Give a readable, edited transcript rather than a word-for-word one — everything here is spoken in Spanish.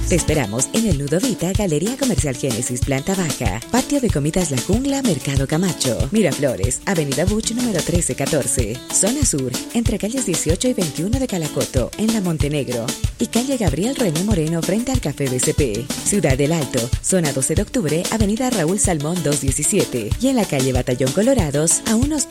Te esperamos en el Ludovita, Galería Comercial Génesis, planta baja, Patio de Comidas La Jungla, Mercado Camacho, Miraflores, Avenida Buch número 1314, Zona Sur, entre calles 18 y 21 de Calacoto, en La Montenegro, y calle Gabriel René Moreno frente al Café BCP. Ciudad del Alto, zona 12 de octubre, Avenida Raúl Salmón 217, y en la calle Batallón Colorados, a unos